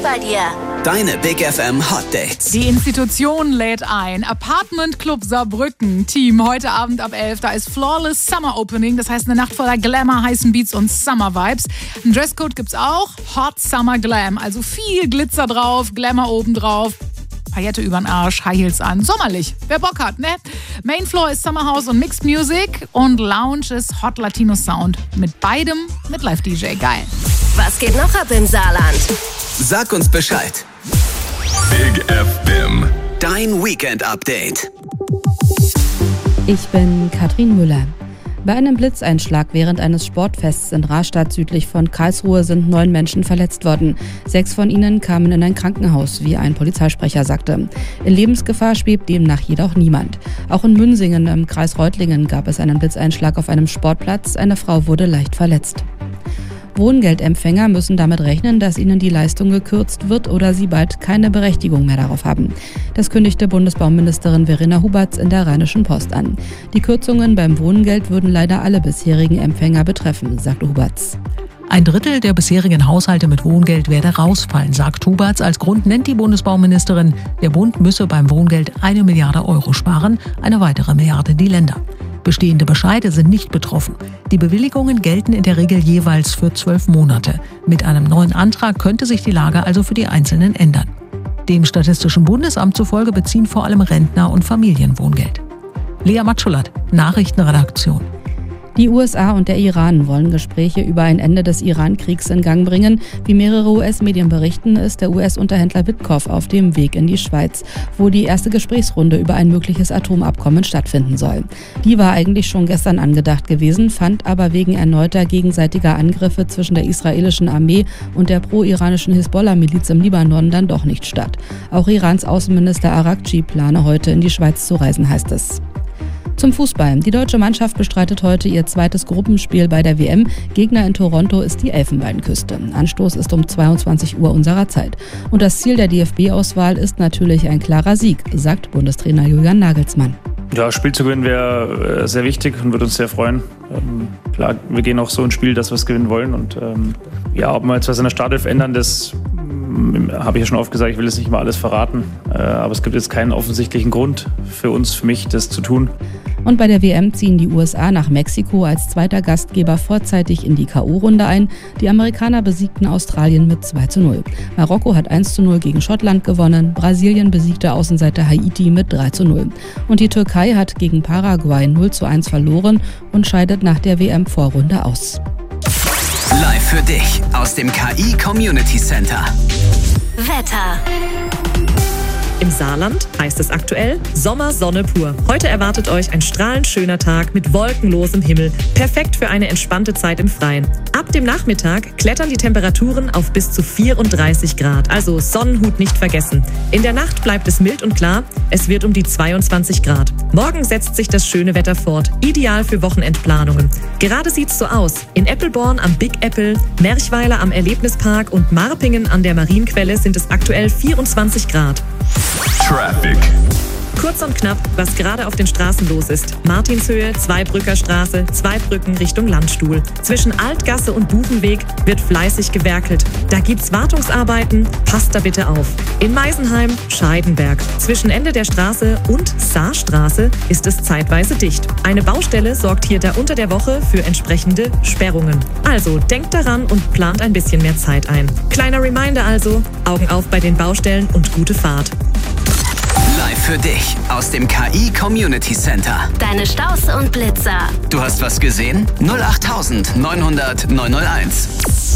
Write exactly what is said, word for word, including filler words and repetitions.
bei dir. Deine Big F M Hot Dates. Die Institution lädt ein. Apartment Club Saarbrücken. Team, heute Abend ab elf. Da ist Flawless Summer Opening. Das heißt eine Nacht voller Glamour, heißen Beats und Summer Vibes. Ein Dresscode gibt's auch. Hot Summer Glam. Also viel Glitzer drauf, Glamour obendrauf. Paillette übern Arsch, High Heels an. Sommerlich. Wer Bock hat, ne? Main Floor ist Summer House und Mixed Music. Und Lounge ist Hot Latino Sound. Mit beidem mit Live-D J. Geil. Was geht noch ab im Saarland? Sag uns Bescheid. Big F M. Dein Weekend-Update. Ich bin Katrin Müller. Bei einem Blitzeinschlag während eines Sportfests in Rastatt südlich von Karlsruhe sind neun Menschen verletzt worden. Sechs von ihnen kamen in ein Krankenhaus, wie ein Polizeisprecher sagte. In Lebensgefahr schwebt demnach jedoch niemand. Auch in Münsingen im Kreis Reutlingen gab es einen Blitzeinschlag auf einem Sportplatz. Eine Frau wurde leicht verletzt. Wohngeldempfänger müssen damit rechnen, dass ihnen die Leistung gekürzt wird oder sie bald keine Berechtigung mehr darauf haben. Das kündigte Bundesbauministerin Verena Huberts in der Rheinischen Post an. Die Kürzungen beim Wohngeld würden leider alle bisherigen Empfänger betreffen, sagte Huberts. Ein Drittel der bisherigen Haushalte mit Wohngeld werde rausfallen, sagt Huberts. Als Grund nennt die Bundesbauministerin, der Bund müsse beim Wohngeld eine Milliarde Euro sparen, eine weitere Milliarde die Länder. Bestehende Bescheide sind nicht betroffen. Die Bewilligungen gelten in der Regel jeweils für zwölf Monate. Mit einem neuen Antrag könnte sich die Lage also für die Einzelnen ändern. Dem Statistischen Bundesamt zufolge beziehen vor allem Rentner und Familien Wohngeld. Lea Matschulat, Nachrichtenredaktion. Die U S A und der Iran wollen Gespräche über ein Ende des Iran-Kriegs in Gang bringen. Wie mehrere U S-Medien berichten, ist der U S-Unterhändler Witkoff auf dem Weg in die Schweiz, wo die erste Gesprächsrunde über ein mögliches Atomabkommen stattfinden soll. Die war eigentlich schon gestern angedacht gewesen, fand aber wegen erneuter gegenseitiger Angriffe zwischen der israelischen Armee und der pro-iranischen Hisbollah-Miliz im Libanon dann doch nicht statt. Auch Irans Außenminister Arakci plane heute in die Schweiz zu reisen, heißt es. Zum Fußball. Die deutsche Mannschaft bestreitet heute ihr zweites Gruppenspiel bei der W M. Gegner in Toronto ist die Elfenbeinküste. Anstoß ist um zweiundzwanzig Uhr unserer Zeit. Und das Ziel der D F B-Auswahl ist natürlich ein klarer Sieg, sagt Bundestrainer Julian Nagelsmann. Ja, Spiel zu gewinnen wäre sehr wichtig und würde uns sehr freuen. Ähm, klar, wir gehen auch so ins Spiel, dass wir es gewinnen wollen. Und ähm, ja, ob wir jetzt was in der Startelf ändern, das habe ich ja schon oft gesagt, ich will jetzt nicht mal alles verraten. Äh, aber es gibt jetzt keinen offensichtlichen Grund für uns, für mich, das zu tun. Und bei der W M ziehen die U S A nach Mexiko als zweiter Gastgeber vorzeitig in die K O-Runde ein. Die Amerikaner besiegten Australien mit zwei zu null. Marokko hat eins zu null gegen Schottland gewonnen. Brasilien besiegte Außenseiter Haiti mit drei zu null. Und die Türkei hat gegen Paraguay null zu eins verloren und scheidet nach der W M-Vorrunde aus. Live für dich aus dem K I Community Center. Wetter. Im Saarland heißt es aktuell Sommer, Sonne pur. Heute erwartet euch ein strahlend schöner Tag mit wolkenlosem Himmel. Perfekt für eine entspannte Zeit im Freien. Ab dem Nachmittag klettern die Temperaturen auf bis zu vierunddreißig Grad. Also Sonnenhut nicht vergessen. In der Nacht bleibt es mild und klar. Es wird um die zweiundzwanzig Grad. Morgen setzt sich das schöne Wetter fort. Ideal für Wochenendplanungen. Gerade sieht's so aus. In Eppelborn am Big Apple, Merchweiler am Erlebnispark und Marpingen an der Marienquelle sind es aktuell vierundzwanzig Grad. Traffic. Kurz und knapp, was gerade auf den Straßen los ist. Martinshöhe, Zweibrücker Straße, Zweibrücken Richtung Landstuhl. Zwischen Altgasse und Buchenweg wird fleißig gewerkelt. Da gibt's Wartungsarbeiten, passt da bitte auf. In Meisenheim, Scheidenberg. Zwischen Ende der Straße und Saarstraße ist es zeitweise dicht. Eine Baustelle sorgt hier da unter der Woche für entsprechende Sperrungen. Also denkt daran und plant ein bisschen mehr Zeit ein. Kleiner Reminder also, Augen auf bei den Baustellen und gute Fahrt. Live für dich aus dem K I Community Center. Deine Staus und Blitzer. Du hast was gesehen? null acht neun null null neun null eins.